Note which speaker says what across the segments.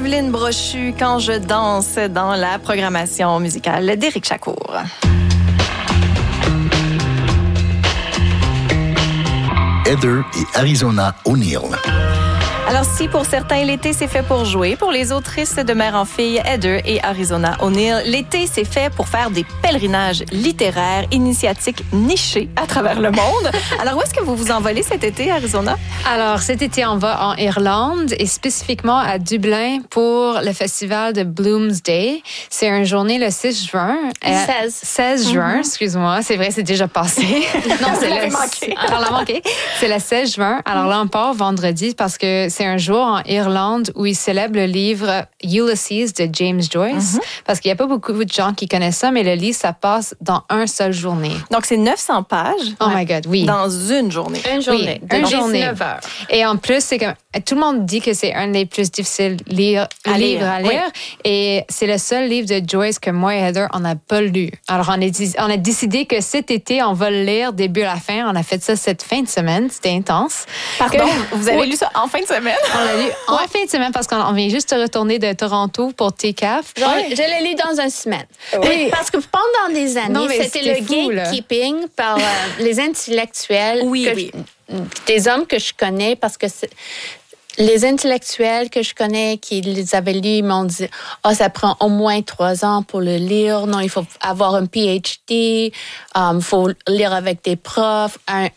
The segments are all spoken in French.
Speaker 1: Evelyne Brochu quand je danse dans la programmation musicale d'Éric Chacour.
Speaker 2: Heather et Arizona O'Neill.
Speaker 1: Alors, si pour certains, l'été, c'est fait pour jouer, pour les autrices de mère en fille, Heather et Arizona O'Neill, l'été, c'est fait pour faire des pèlerinages littéraires, initiatiques, nichés à travers le monde. Alors, où est-ce que vous vous envolez cet été, Arizona?
Speaker 3: Alors, cet été, on va en Irlande et spécifiquement à Dublin pour le festival de Bloomsday. C'est une journée le 6 juin. 16 juin, excuse-moi. C'est vrai, c'est déjà passé. Non, c'est le manqué. Alors, l'a manqué. C'est le 16 juin. Alors là, on part vendredi parce que c'est un jour en Irlande où ils célèbrent le livre Ulysses de James Joyce. Parce qu'il n'y a pas beaucoup de gens qui connaissent ça, mais le livre, ça passe dans une seule journée.
Speaker 1: Donc, c'est 900 pages.
Speaker 3: Oh my God, oui.
Speaker 1: Dans une journée.
Speaker 4: Une journée.
Speaker 3: Oui, une journée. 19
Speaker 4: heures.
Speaker 3: Et en plus, c'est comme tout le monde dit que c'est un des plus difficiles livres à lire. Oui. Et c'est le seul livre de Joyce que moi et Heather, on n'a pas lu. Alors, on a décidé que cet été, on va le lire début à la fin. On a fait ça cette fin de semaine. C'était intense.
Speaker 1: Pardon, vous avez lu ça en fin de semaine?
Speaker 3: On l'a lu en fin de semaine parce qu'on vient juste de retourner de Toronto pour TCAF.
Speaker 4: Je l'ai lu dans une semaine. Oui. Parce que pendant des années, c'était le gatekeeping par les intellectuels. Des hommes que je connais, parce que les intellectuels que je connais qui les avaient lus m'ont dit ça prend au moins 3 ans pour le lire. Non, il faut avoir un PhD. Il faut lire avec des profs.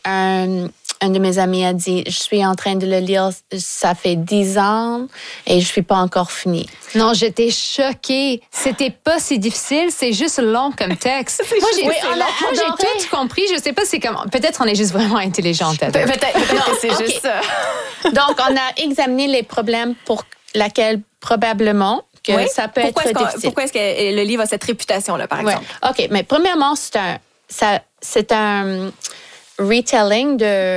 Speaker 4: Un de mes amis a dit, je suis en train de le lire, ça fait 10 ans et je suis pas encore finie.
Speaker 3: Non, j'étais choquée. C'était pas si difficile, c'est juste long comme texte. Moi, j'ai tout compris. Je sais pas, c'est comme, peut-être on est juste vraiment intelligente.
Speaker 1: Peut-être que c'est juste ça.
Speaker 4: Donc, on a examiné les problèmes pour lesquels probablement que ça peut être difficile.
Speaker 1: Pourquoi est-ce que le livre a cette réputation-là, par exemple?
Speaker 4: OK, mais premièrement, c'est un retelling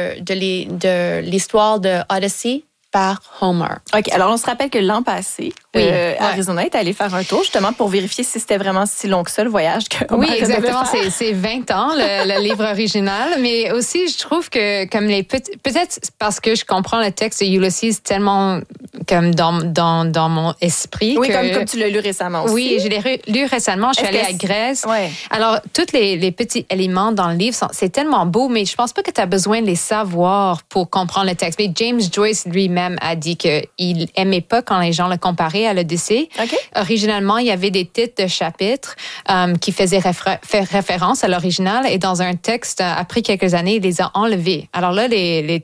Speaker 4: de l'histoire de Odyssey par Homer.
Speaker 1: OK. Alors, on se rappelle que l'an passé, Arizona est allé faire un tour justement pour vérifier si c'était vraiment si long que ça, le voyage que Homer devait
Speaker 3: exactement.
Speaker 1: faire.
Speaker 3: C'est 20 ans, le livre original. Mais aussi, je trouve que comme peut-être parce que je comprends le texte de Ulysses tellement comme dans mon esprit.
Speaker 1: Oui, comme tu l'as lu récemment aussi.
Speaker 3: Oui, je l'ai lu récemment. Je suis allée à Grèce.
Speaker 1: Ouais.
Speaker 3: Alors, tous les petits éléments dans le livre, c'est tellement beau, mais je pense pas que tu as besoin de les savoir pour comprendre le texte. Mais James Joyce lui-même a dit qu'il aimait pas quand les gens le comparaient à l'Odyssée.
Speaker 1: Okay.
Speaker 3: Originalement, il y avait des titres de chapitres qui faisaient référence à l'original et dans un texte, après quelques années, il les a enlevés. Alors là, les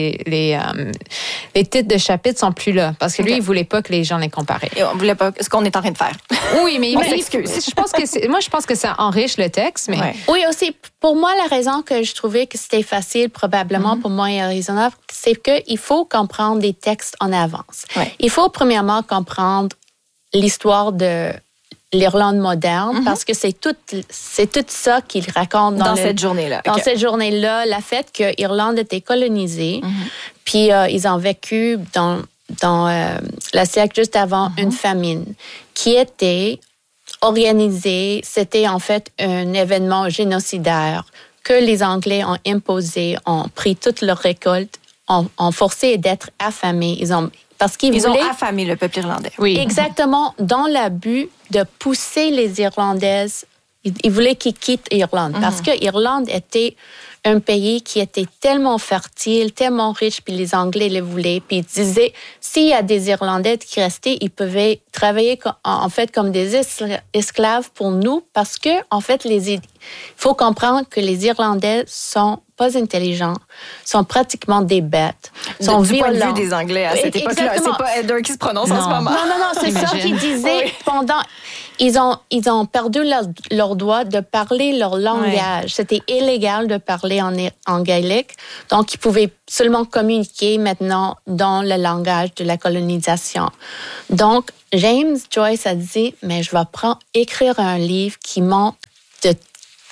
Speaker 3: titres de chapitres sont plus là parce que lui, il voulait pas que les gens les comparaient.
Speaker 1: Et on voulait pas ce qu'on est en train de faire.
Speaker 3: Oui, mais je pense que ça enrichit le texte. Mais...
Speaker 1: Ouais.
Speaker 4: Oui, aussi, pour moi, la raison que je trouvais que c'était facile, probablement pour moi et Arizona, c'est qu'il faut comprendre des textes en avance. Ouais. Il faut premièrement comprendre l'histoire de l'Irlande moderne, parce que c'est tout ça qu'il raconte dans
Speaker 1: cette journée-là.
Speaker 4: Dans cette journée-là, la fait que l'Irlande était colonisée, puis ils ont vécu dans la siècle juste avant une famine qui était organisée. C'était en fait un événement génocidaire que les Anglais ont imposé, ont pris toute leur récolte, ont forcé d'être affamés. Parce qu'ils
Speaker 1: ont affamé le peuple irlandais.
Speaker 4: Oui. Exactement, dans le but de pousser les Irlandaises. Ils voulaient qu'ils quittent l'Irlande parce que l'Irlande était un pays qui était tellement fertile, tellement riche, puis les Anglais le voulaient. Puis ils disaient, s'il y a des Irlandais qui restaient, ils pouvaient travailler en fait comme des esclaves pour nous parce que, en fait, il faut comprendre que les Irlandais sont pas intelligents, sont pratiquement des bêtes, sont
Speaker 1: du
Speaker 4: violents.
Speaker 1: point de vue des Anglais à cette époque-là. C'est pas Heather qui se prononce en ce moment.
Speaker 4: Non, c'est ça qu'ils disaient pendant... Ils ont perdu leur droit de parler leur langage. Oui. C'était illégal de parler en gaélique. Donc, ils pouvaient seulement communiquer maintenant dans le langage de la colonisation. Donc, James Joyce a dit, mais je vais écrire un livre qui montre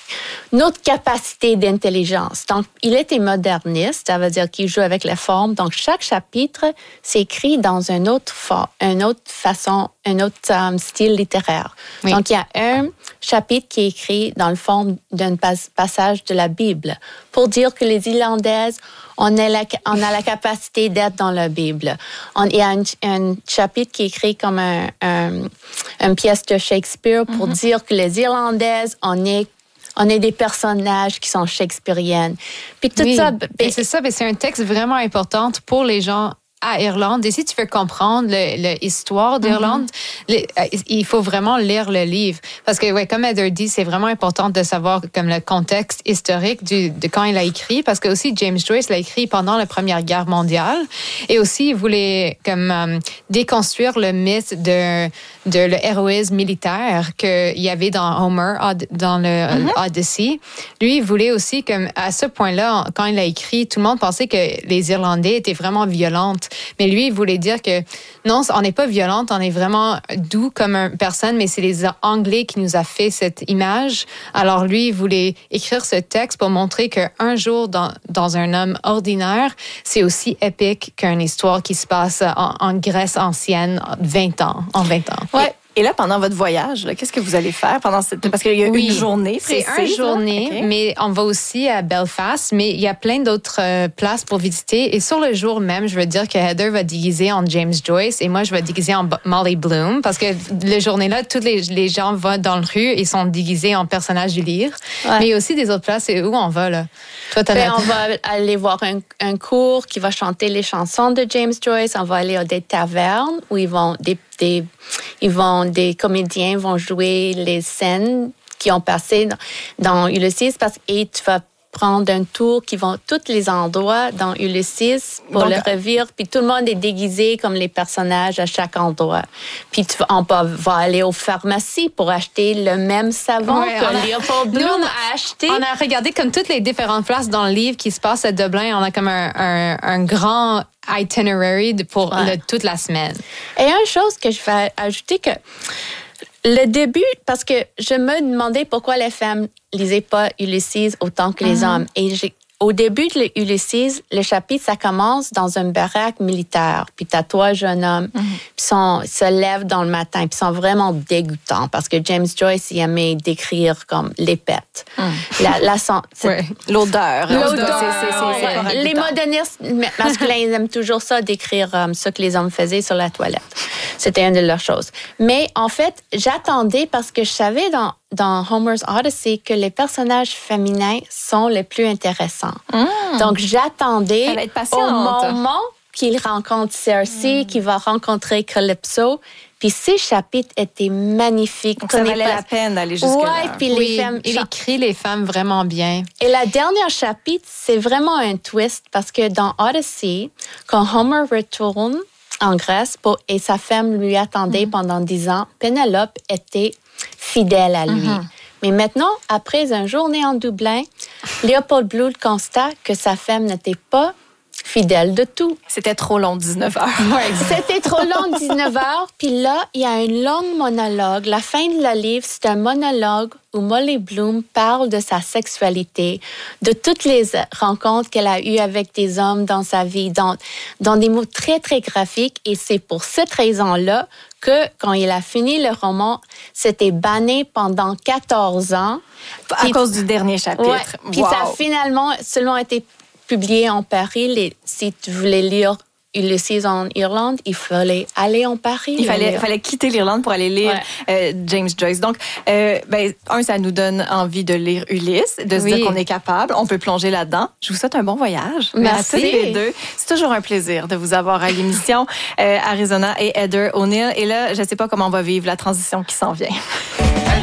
Speaker 4: notre capacité d'intelligence. Donc, il était moderniste, ça veut dire qu'il joue avec les formes. Donc, chaque chapitre s'écrit dans une autre façon, un autre style littéraire. Oui. Donc, il y a un chapitre qui est écrit dans le forme d'un passage de la Bible pour dire que les Irlandaises, on a la capacité d'être dans la Bible. Il y a un chapitre qui est écrit comme une pièce de Shakespeare pour dire que les Irlandaises, on est des personnages qui sont shakespeariennes. Puis tout ça...
Speaker 3: Et c'est ça, c'est un texte vraiment important pour les gens à Irlande. Et si tu veux comprendre l'histoire d'Irlande, il faut vraiment lire le livre. Parce que, comme Heather dit, c'est vraiment important de savoir comme le contexte historique de quand il a écrit. Parce que aussi, James Joyce l'a écrit pendant la Première Guerre mondiale. Et aussi, il voulait comme déconstruire le mythe de l'héroïsme militaire qu'il y avait dans Homer, dans le Odyssey. Lui, il voulait aussi, comme à ce point-là, quand il a écrit, tout le monde pensait que les Irlandais étaient vraiment violentes. Mais lui, il voulait dire que non, on n'est pas violente, on est vraiment doux comme une personne, mais c'est les Anglais qui nous a fait cette image. Alors lui, il voulait écrire ce texte pour montrer qu'un jour dans un homme ordinaire, c'est aussi épique qu'une histoire qui se passe en Grèce ancienne en 20 ans.
Speaker 1: Ouais. Et là, pendant votre voyage, qu'est-ce que vous allez faire pendant cette... Parce qu'il y a une journée précise.
Speaker 3: C'est une journée, mais on va aussi à Belfast, mais il y a plein d'autres places pour visiter. Et sur le jour même, je veux dire que Heather va déguiser en James Joyce et moi, je vais déguiser en Molly Bloom parce que la journée-là, tous les gens vont dans la rue et sont déguisés en personnages du livre. Ouais. Mais il y a aussi des autres places. C'est où on va, là?
Speaker 4: Toi, on va aller voir un cours qui va chanter les chansons de James Joyce. On va aller à des tavernes où des comédiens vont jouer les scènes qui ont passé dans Ulysses et tu vas prendre un tour qui vont tous les endroits dans Ulysses pour le revivre. Puis tout le monde est déguisé comme les personnages à chaque endroit. Puis on va aller aux pharmacies pour acheter le même savon que Leopold Bloom a acheté.
Speaker 3: On a regardé comme toutes les différentes places dans le livre qui se passent à Dublin. On a comme un grand itinerary pour toute la semaine.
Speaker 4: Et une chose que je vais ajouter que le début, parce que je me demandais pourquoi les femmes lisaient pas Ulysses autant que les hommes. Et au début de Ulysses, le chapitre, ça commence dans une baraque militaire. Puis t'as 3 jeunes hommes, puis se lèvent dans le matin, puis sont vraiment dégoûtants parce que James Joyce, il aimait décrire comme les pètes.
Speaker 1: L'odeur.
Speaker 4: Les modernistes masculins, ils aiment toujours ça, décrire ce que les hommes faisaient sur la toilette. C'était une de leurs choses. Mais en fait, j'attendais parce que je savais dans Homer's Odyssey que les personnages féminins sont les plus intéressants. Donc, j'attendais au moment qu'il rencontre Cersei, qu'il va rencontrer Calypso. Puis ces chapitres étaient magnifiques.
Speaker 1: Donc ça valait la peine d'aller jusque-là.
Speaker 4: Puis les femmes...
Speaker 3: Il écrit les femmes vraiment bien.
Speaker 4: Et la dernière chapitre, c'est vraiment un twist parce que dans Odyssey, quand Homer retourne en Grèce et sa femme lui attendait pendant 10 ans, Pénélope était fidèle à lui. Mais maintenant, après une journée en Dublin, Leopold Bloom constate que sa femme n'était pas fidèle de tout.
Speaker 1: C'était trop long, 19 heures.
Speaker 4: C'était trop long, 19 heures. Puis là, il y a un long monologue. La fin de la livre, c'est un monologue où Molly Bloom parle de sa sexualité, de toutes les rencontres qu'elle a eues avec des hommes dans sa vie, dans des mots très, très graphiques. Et c'est pour cette raison-là que, quand il a fini le roman, c'était banni pendant 14 ans.
Speaker 1: À cause du dernier chapitre.
Speaker 4: Ouais, puis ça a finalement seulement été publié en Paris. Si tu voulais lire Ulysses en Irlande, il fallait aller en Paris.
Speaker 1: Il fallait quitter l'Irlande pour aller lire James Joyce. Donc, ça nous donne envie de lire Ulysse, de se dire qu'on est capable, on peut plonger là-dedans. Je vous souhaite un bon voyage.
Speaker 4: Merci.
Speaker 1: À tous les deux. C'est toujours un plaisir de vous avoir à l'émission. Arizona et Heather O'Neill. Et là, je ne sais pas comment on va vivre la transition qui s'en vient.